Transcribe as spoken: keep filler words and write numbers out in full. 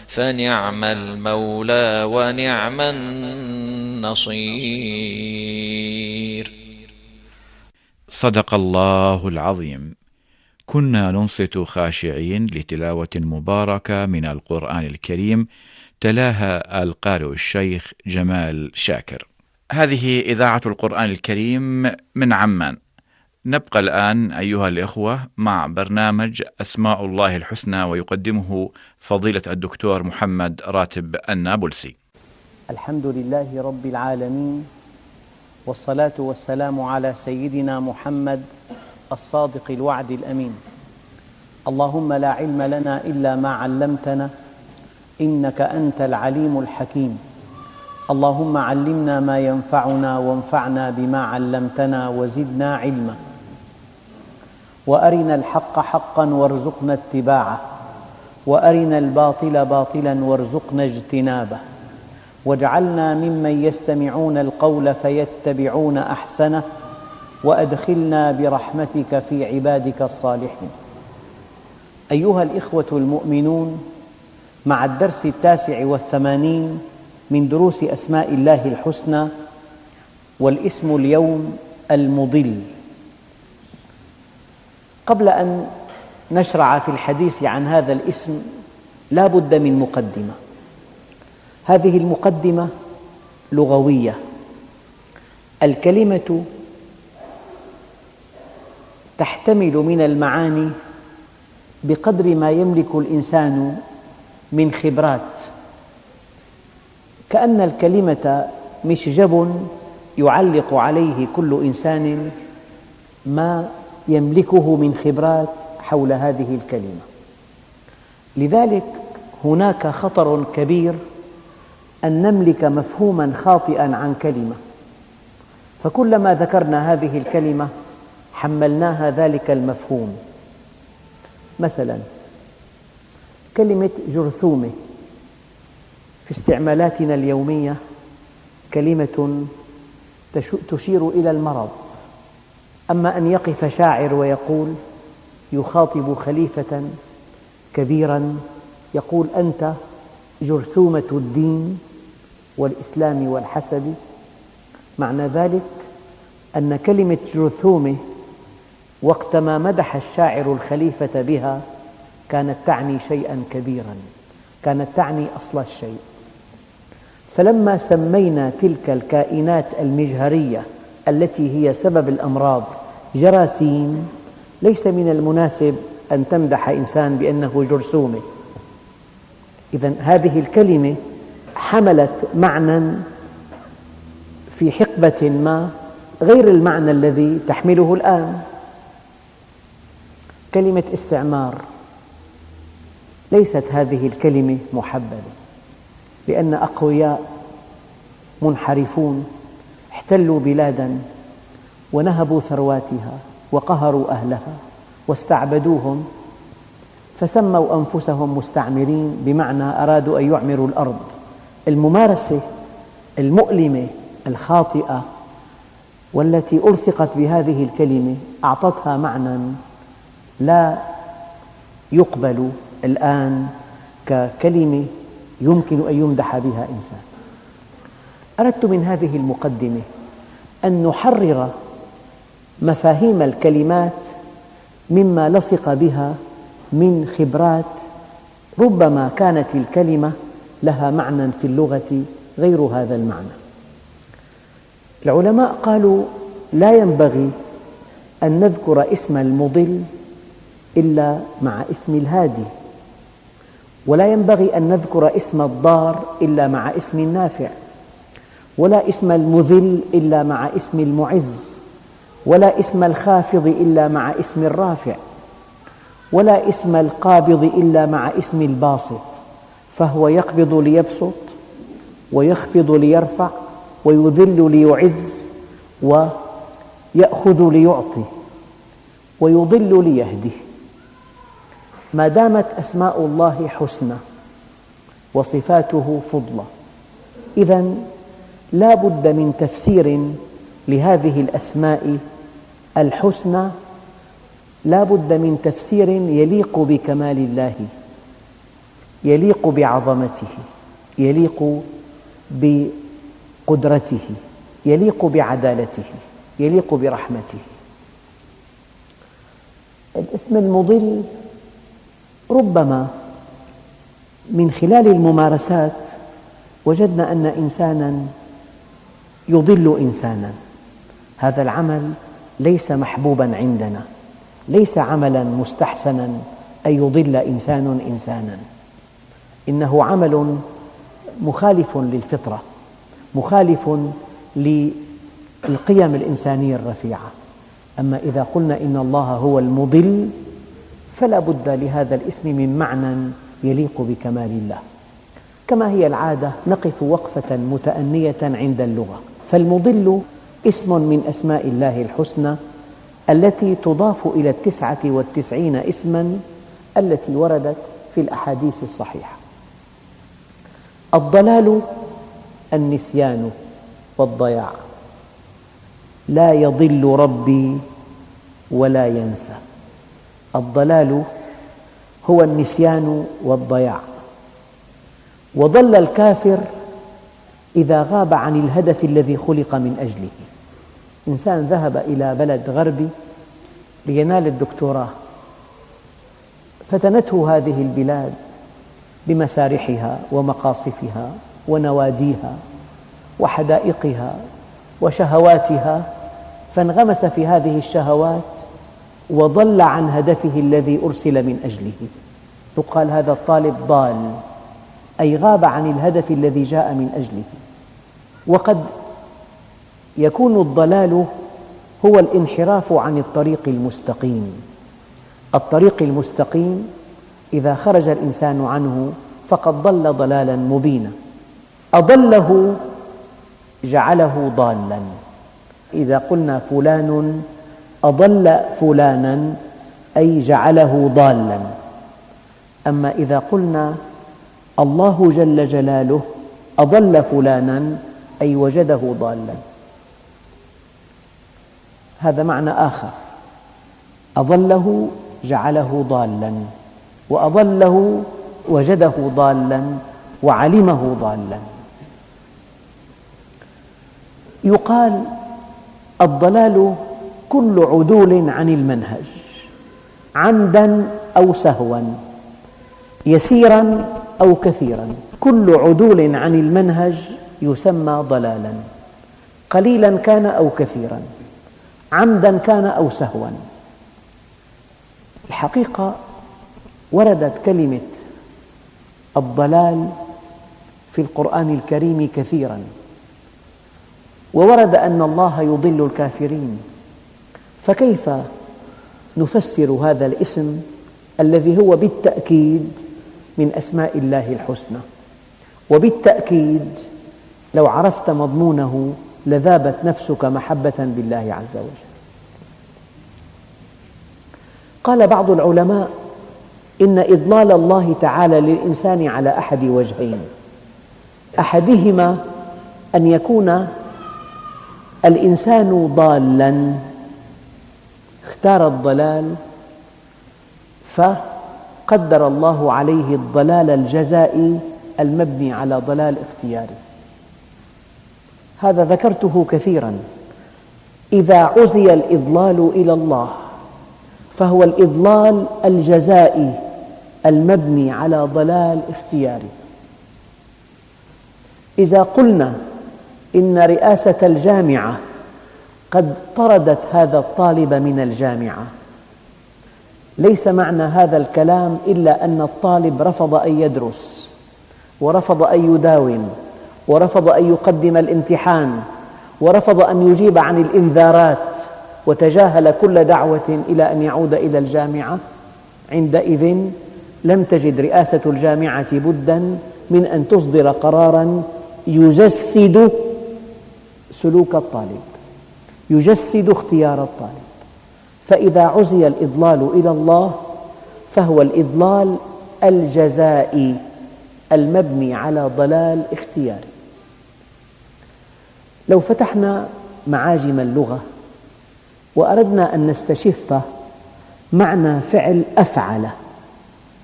فنعم المولى ونعم النصير. صدق الله العظيم. كنا ننصت خاشعين لتلاوة مباركة من القرآن الكريم، تلاها القارئ الشيخ جمال شاكر. هذه إذاعة القرآن الكريم من عمان. نبقى الآن أيها الإخوة مع برنامج أسماء الله الحسنى، ويقدمه فضيلة الدكتور محمد راتب النابلسي. الحمد لله رب العالمين، والصلاة والسلام على سيدنا محمد الصادق الوعد الأمين. اللهم لا علم لنا إلا ما علمتنا، إنك أنت العليم الحكيم. اللهم علمنا ما ينفعنا وانفعنا بما علمتنا وزدنا علما، وأرنا الحق حقا وارزقنا اتباعه، وأرنا الباطل باطلا وارزقنا اجتنابه، واجعلنا ممن يستمعون القول فيتبعون أحسنه، وأدخلنا برحمتك في عبادك الصالحين. أيها الإخوة المؤمنون، مع الدرس التاسع والثمانين من دروس أسماء الله الحسنى، والاسم اليوم المضل. قبل أن نشرع في الحديث عن هذا الاسم لا بد من مقدمة. هذه المقدمة لغوية. الكلمة تحتمل من المعاني بقدر ما يملك الإنسان من خبرات، كأن الكلمة مشجب يعلق عليه كل إنسان ما يملكه من خبرات حول هذه الكلمة. لذلك هناك خطر كبير أن نملك مفهوما خاطئا عن كلمة، فكلما ذكرنا هذه الكلمة حملناها ذلك المفهوم. مثلا كلمة جرثومة في استعمالاتنا اليومية كلمة تشير إلى المرض. أما أن يقف شاعر ويقول، يخاطب خليفة كبيرا، يقول: أنت جرثومة الدين والإسلام والحسب، معنى ذلك أن كلمة جرثومة وقتما مدح الشاعر الخليفة بها كانت تعني شيئا كبيرا، كانت تعني أصل الشيء. فلما سمينا تلك الكائنات المجهرية التي هي سبب الأمراض جراثيم، ليس من المناسب أن تمدح إنسان بأنه جرثومة. إذن هذه الكلمة حملت معنى في حقبة ما غير المعنى الذي تحمله الآن. كلمة استعمار، ليست هذه الكلمة محببة، لأن أقوياء منحرفون احتلوا بلادا ونهبوا ثرواتها وقهروا أهلها واستعبدوهم، فسموا أنفسهم مستعمرين، بمعنى أرادوا أن يعمروا الأرض. الممارسة المؤلمة الخاطئة والتي ألصقت بهذه الكلمة أعطتها معنى لا يقبل الآن ككلمة يمكن أن يمدح بها إنسان. أردت من هذه المقدمة أن نحرر مفاهيم الكلمات مما لصق بها من خبرات، ربما كانت الكلمة لها معنى في اللغة غير هذا المعنى. العلماء قالوا: لا ينبغي أن نذكر اسم المضل إلا مع اسم الهادي، ولا ينبغي أن نذكر اسم الضار إلا مع اسم النافع، ولا اسم المذل إلا مع اسم المعز، ولا اسم الخافض إلا مع اسم الرافع، ولا اسم القابض إلا مع اسم الباسط، فهو يقبض ليبسط، ويخفض ليرفع، ويذل ليعز، ويأخذ ليعطي، ويضل ليهدي. ما دامت أسماء الله حسنى وصفاته فضلى، إذن لا بد من تفسير لهذه الأسماء الحسنى، لا بد من تفسير يليق بكمال الله. يليق بعظمته، يليق بقدرته، يليق بعدالته، يليق برحمته. الاسم المضل ربما من خلال الممارسات وجدنا أن إنساناً يضل إنساناً، هذا العمل ليس محبوباً عندنا، ليس عملاً مستحسناً أن يضل إنسان إنساناً، إنه عمل مخالف للفطرة، مخالف للقيم الإنسانية الرفيعة. أما إذا قلنا إن الله هو المضل فلا بد لهذا الاسم من معنى يليق بكمال الله. كما هي العادة نقف وقفة متأنية عند اللغة، فالمضل اسم من أسماء الله الحسنى التي تضاف إلى التسعة والتسعين اسماً التي وردت في الأحاديث الصحيحة. الضلال النسيان والضياع، لا يضل ربي ولا ينسى. الضلال هو النسيان والضياع. وضل الكافر إذا غاب عن الهدف الذي خلق من أجله. إنسان ذهب إلى بلد غربي لينال الدكتوراه، فتنته هذه البلاد بمسارحها ومقاصفها ونواديها وحدائقها وشهواتها، فانغمس في هذه الشهوات وضل عن هدفه الذي أرسل من أجله. يقال هذا الطالب ضال، أي غاب عن الهدف الذي جاء من أجله. وقد يكون الضلال هو الانحراف عن الطريق المستقيم. الطريق المستقيم إذا خرج الإنسان عنه فقد ضل ضلالا مبينا. أضله جعله ضالا. إذا قلنا فلان أضل فلانا أي جعله ضالا. أما إذا قلنا الله جل جلاله أضل فلانا أي وجده ضالا، هذا معنى آخر. أضله جعله ضالا، وأضله وجده ضالا وعلمه ضالا. يقال الضلال كل عدول عن المنهج، عمدا أو سهوا، يسيرا أو كثيرا. كل عدول عن المنهج يسمى ضلالا، قليلا كان أو كثيرا، عمدا كان أو سهوا. الحقيقة وردت كلمة الضلال في القرآن الكريم كثيرا، وورد أن الله يضل الكافرين، فكيف نفسر هذا الاسم الذي هو بالتأكيد من أسماء الله الحسنى؟ وبالتأكيد لو عرفت مضمونه لذابت نفسك محبة بالله عز وجل. قال بعض العلماء إن إضلال الله تعالى للإنسان على أحد وجهين، أحدهما أن يكون الإنسان ضالاً اختار الضلال فقدر الله عليه الضلال الجزائي المبني على ضلال اختياري. هذا ذكرته كثيراً. إذا عزي الإضلال إلى الله فهو الإضلال الجزائي المبني على ضلال اختياري. إذا قلنا إن رئاسة الجامعة قد طردت هذا الطالب من الجامعة، ليس معنى هذا الكلام إلا أن الطالب رفض أن يدرس، ورفض أن يداوم، ورفض أن يقدم الامتحان، ورفض أن يجيب عن الإنذارات، وتجاهل كل دعوة إلى أن يعود إلى الجامعة. عندئذ لم تجد رئاسة الجامعة بداً من أن تصدر قراراً يجسد سلوك الطالب، يجسد اختيار الطالب. فإذا عزي الإضلال إلى الله فهو الإضلال الجزائي المبني على ضلال اختياري. لو فتحنا معاجم اللغة وأردنا أن نستشف معنى فعل أفعل،